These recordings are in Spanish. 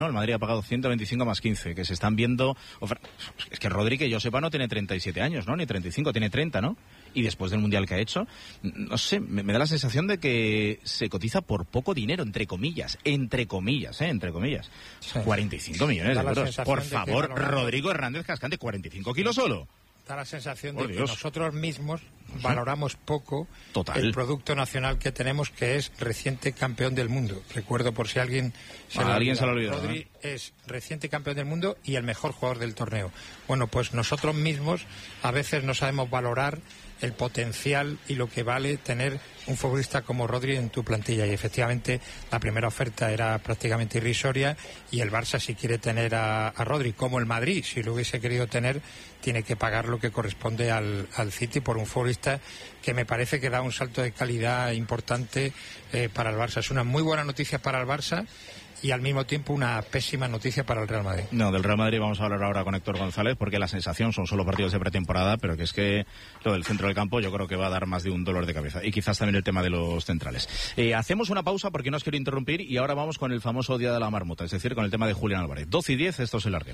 ¿no? El Madrid ha pagado 125 más 15, que se están viendo... Es que Rodri, que yo sepa, no tiene 37 años, ¿no? Ni 35, tiene 30, ¿no? Y después del Mundial que ha hecho, no sé, me da la sensación de que se cotiza por poco dinero, entre comillas. Entre comillas. Sí. 45 millones de euros. Por favor, Rodrigo Hernández Cascante, 45 kilos solo. Da la sensación de que nosotros mismos valoramos poco el producto nacional que tenemos, que es reciente campeón del mundo. Recuerdo, por si alguien se lo olvidó, Rodri es reciente campeón del mundo y el mejor jugador del torneo. Bueno, pues nosotros mismos a veces no sabemos valorar el potencial y lo que vale tener un futbolista como Rodri en tu plantilla. Y efectivamente la primera oferta era prácticamente irrisoria, y el Barça, si quiere tener a Rodri, como el Madrid, si lo hubiese querido tener, tiene que pagar lo que corresponde al City por un futbolista que me parece que da un salto de calidad importante para el Barça. Es una muy buena noticia para el Barça y al mismo tiempo una pésima noticia para el Real Madrid. No, del Real Madrid vamos a hablar ahora con Héctor González, porque la sensación son solo partidos de pretemporada, pero que es que lo del centro del campo yo creo que va a dar más de un dolor de cabeza, y quizás también el tema de los centrales. Hacemos una pausa porque no os quiero interrumpir, y ahora vamos con el famoso Día de la Marmota, es decir, con el tema de Julián Álvarez. 12:10, esto es El Larguero.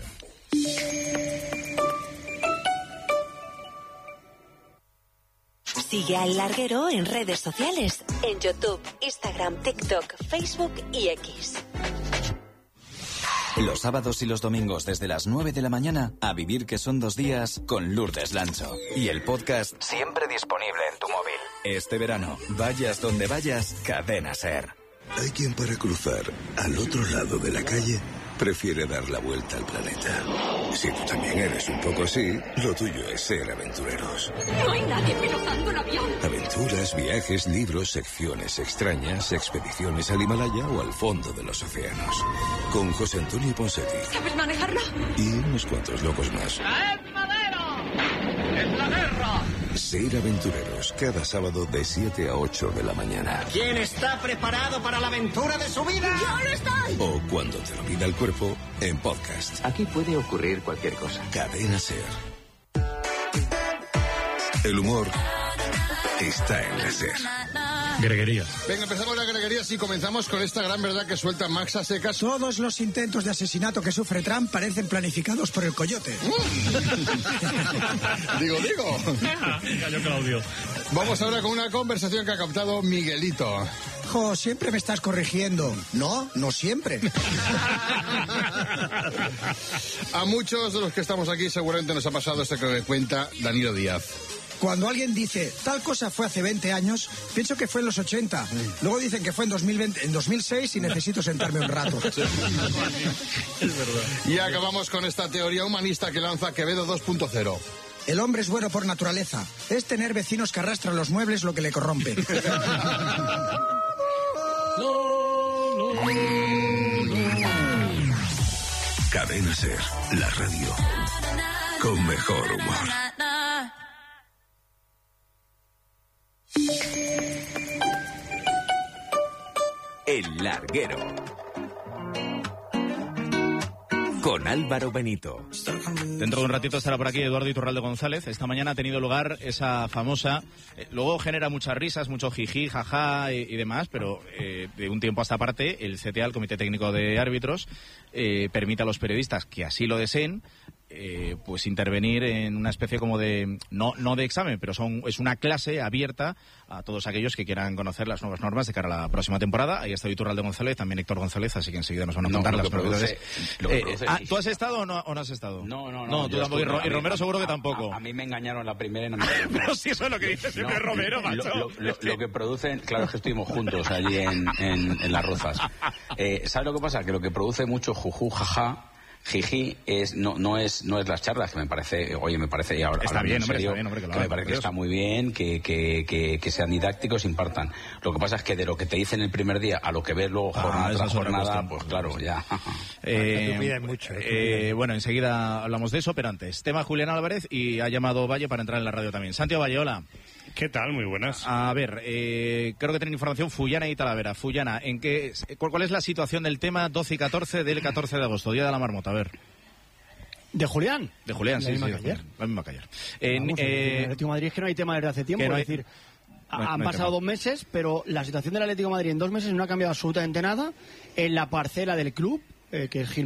Sigue a El Larguero en redes sociales, en YouTube, Instagram, TikTok, Facebook y X. Los sábados y los domingos desde las 9 de la mañana, a vivir que son 2 días con Lourdes Lancho. Y el podcast siempre disponible en tu móvil. Este verano, vayas donde vayas, Cadena SER. Hay quien para cruzar al otro lado de la calle prefiere dar la vuelta al planeta. Si tú también eres un poco así, lo tuyo es ser aventureros. No hay nadie pilotando un avión. Aventuras, viajes, libros, secciones extrañas, expediciones al Himalaya o al fondo de los océanos. Con José Antonio Ponseti. ¿Sabes manejarlo? Y unos cuantos locos más. ¡Traed madera! ¡Es la guerra! Ser aventureros, cada sábado de 7 a 8 de la mañana. ¿Quién está preparado para la aventura de su vida? ¡Yo no estoy! O cuando te lo pida el cuerpo, en podcast. Aquí puede ocurrir cualquier cosa. Cadena SER. El humor está en la SER. Greguerías. Venga, empezamos la greguerías y comenzamos con esta gran verdad que suelta Max a secas. Todos los intentos de asesinato que sufre Trump parecen planificados por el Coyote. Digo. Cayó Claudio. Vamos ahora con una conversación que ha captado Miguelito. Jo, siempre me estás corrigiendo. No siempre. A muchos de los que estamos aquí seguramente nos ha pasado esto que cuenta Danilo Díaz. Cuando alguien dice, tal cosa fue hace 20 años, pienso que fue en los 80. Luego dicen que fue en 2006 y necesito sentarme un rato. Es verdad. Y acabamos con esta teoría humanista que lanza Quevedo 2.0. El hombre es bueno por naturaleza. Es tener vecinos que arrastran los muebles lo que le corrompe. Cadena SER, la radio con mejor humor. El Larguero. Con Álvaro Benito. Dentro de un ratito estará por aquí Eduardo Iturralde González. Esta mañana ha tenido lugar esa famosa... luego genera muchas risas, mucho jiji, jaja y demás, pero de un tiempo a esta parte el CTA, el Comité Técnico de Árbitros, permite a los periodistas que así lo deseen pues intervenir en una especie como de no de examen, pero es una clase abierta a todos aquellos que quieran conocer las nuevas normas de cara a la próxima temporada. Ahí está Iturralde González, también Héctor González, así que enseguida nos van a contar las novedades. ¿Tú has estado o no has estado? No, tú tampoco, y Romero seguro que tampoco. A mí me engañaron la primera y no me pero si eso es lo que dice siempre Romero, macho. Lo que producen, claro, es que estuvimos juntos allí en Las Rozas. ¿Sabes lo que pasa? Que lo que produce mucho juju, jaja, jiji no es las charlas, que me parece y ahora está bien, hombre, está bien, hombre, que me parece que está muy bien, que sean didácticos, impartan. Lo que pasa es que de lo que te dicen el primer día a lo que ves luego jornada tras jornada, pues claro, ya. Bueno, enseguida hablamos de eso, pero antes, tema Julián Álvarez, y ha llamado Valle para entrar en la radio también. Santiago Valle, hola. ¿Qué tal? Muy buenas. A ver, creo que tienen información Fullana y Talavera. Fullana, ¿cuál es la situación del tema 12 y 14 del 14 de agosto, Día de la Marmota? A ver. ¿De Julián? De Julián, sí. La misma que ayer. En el Atlético de Madrid es que no hay tema desde hace tiempo, es decir, han pasado 2 meses, pero la situación del Atlético de Madrid en 2 meses no ha cambiado absolutamente nada. En la parcela del club que es Gil